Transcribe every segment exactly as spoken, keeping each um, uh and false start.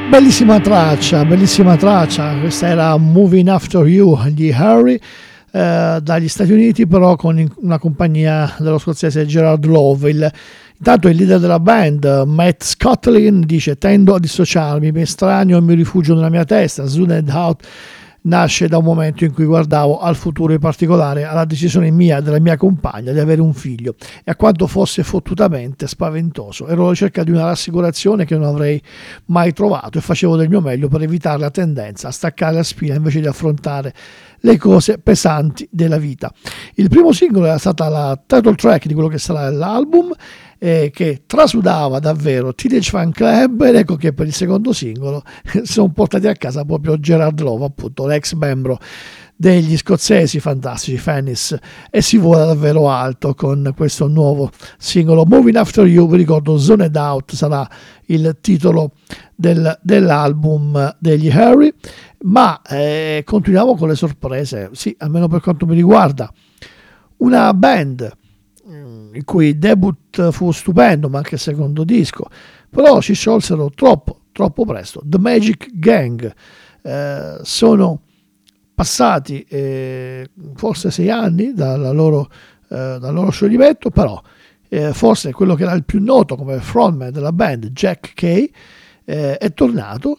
Bellissima traccia, bellissima traccia, questa era Moving After You di Harry, eh, dagli Stati Uniti, però con una compagnia dello scozzese Gerard Love. Il, intanto il leader della band, Matt Scotland, dice: tendo a dissociarmi, mi estraneo e mi rifugio nella mia testa. Zoned Out nasce da un momento in cui guardavo al futuro, in particolare alla decisione mia e della mia compagna di avere un figlio, e a quanto fosse fottutamente spaventoso. Ero alla ricerca di una rassicurazione che non avrei mai trovato e facevo del mio meglio per evitare la tendenza a staccare la spina invece di affrontare le cose pesanti della vita. Il primo singolo era stata la title track di quello che sarà l'album, eh, che trasudava davvero Teenage Fan Club, ed ecco che per il secondo singolo sono portati a casa proprio Gerard Love, appunto l'ex membro degli scozzesi fantastici Fennis, e si vola davvero alto con questo nuovo singolo Moving After You. Vi ricordo, Zoned Out sarà il titolo del, dell'album degli Harry, ma eh, continuiamo con le sorprese, sì, almeno per quanto mi riguarda. Una band il cui debut fu stupendo, ma anche il secondo disco, però si sciolsero troppo, troppo presto. The Magic Gang, eh, sono passati eh, forse sei anni dalla loro, eh, dal loro scioglimento, però eh, forse quello che era il più noto come frontman della band, Jack Kay, eh, è tornato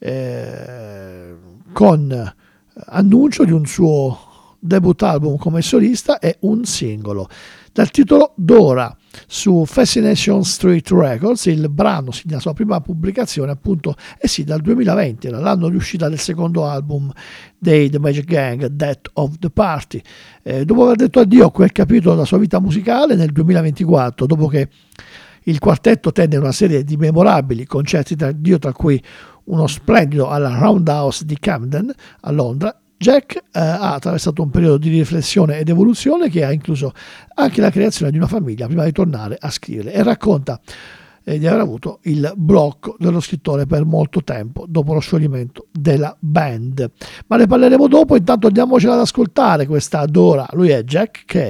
eh, con annuncio di un suo debut album come solista e un singolo dal titolo Dora su Fascination Street Records. Il brano segna la sua prima pubblicazione, appunto, e eh sì, dal duemilaventi, era l'anno di uscita del secondo album dei The Magic Gang, Death of the Party. Eh, dopo aver detto addio a quel capitolo della sua vita musicale, nel duemilaventiquattro, dopo che il quartetto tenne una serie di memorabili concerti tra Dio, tra cui uno splendido alla Roundhouse di Camden a Londra, Jack eh, ha attraversato un periodo di riflessione ed evoluzione che ha incluso anche la creazione di una famiglia prima di tornare a scrivere, e racconta eh, di aver avuto il blocco dello scrittore per molto tempo dopo lo scioglimento della band. Ma ne parleremo dopo, intanto andiamocela ad ascoltare questa Dora. Lui è Jack Kay.